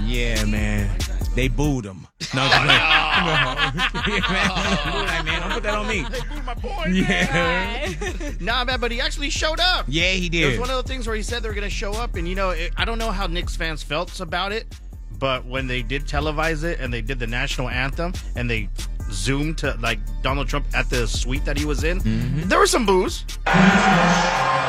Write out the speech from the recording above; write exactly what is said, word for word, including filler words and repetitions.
Yeah, man. They booed him. No, no. Yeah, man. man, don't put that on me. They booed my boy. Yeah. Nah, man, but he actually showed up. Yeah, he It did. was one of the things where he said they were going to show up, and, you know, it, I don't know how Knicks fans felt about it, but when they did televise it and they did the national anthem and they zoomed to, like, Donald Trump at the suite that he was in, mm-hmm. there were some boos.